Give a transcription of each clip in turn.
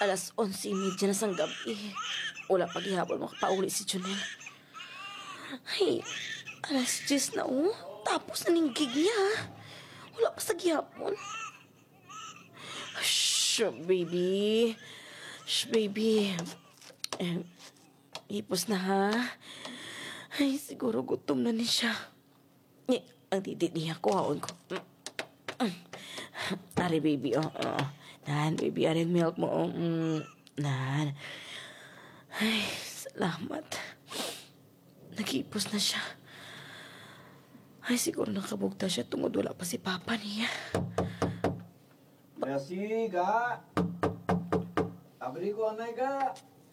Alas 11:30 na sang gabi. Wala pa gihapon makapauli si Junel. Ay, alas 10 na oh. Tapos na ning gig niya. Wala pa sa gihapon. Shh, baby. Shh, baby. Hipos na ha. Ay, siguro gutom na ni siya. Ang titi niya, kuhaon ko. Ari, baby, Nan, baby, ari milk mo, Nan. Ay, salamat. Nag-ipos na siya. Ay, siguro nakabugta siya tungod wala pa si Papa niya. Merci, ga. Abri ko, anay, ga.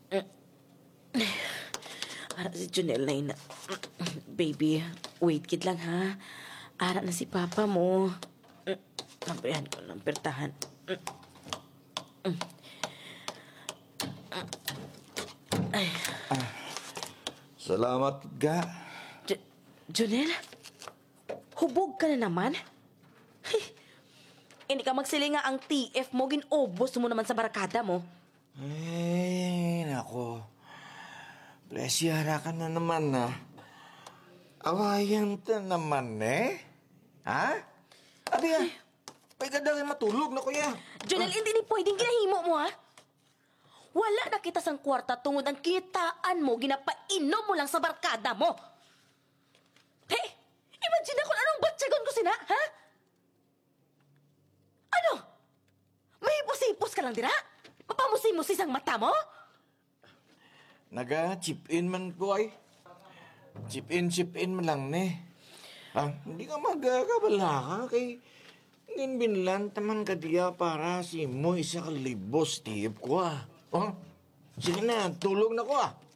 Ara si Junel na ina. Baby, wait kid lang ha. Ara na si Papa mo. Nampayan ko ng pertahan. Ay. Salamat, ga. Junel? Hubog ka na naman? Hindi ka magsilinga ang TF mo, ginobos mo naman sa barakada mo. Ay, nako. Plesyara ka na naman, ha? Awayan ta naman, eh? Ha? Abi, ha? May ganda rin matulog na, kuya. Junel, hindi ni pwedeng ginahimo mo, ha? Wala na kita sang kwarta tungod ang kitaan mo, ginapainom mo lang sa barkada mo. Hey, imagine na kung anong batsagon ko sina, ha? Ano? May hipos-hipos ka lang dira? Mapamusi-musi sang mata mo? Naga-chip-in man ko, ay. Chip-in man lang, ne. Hindi ka magkabala ka kay... Binlan taman ka diya para si mo isa ka libos tip ko, Oh, sige na, tulog na ko,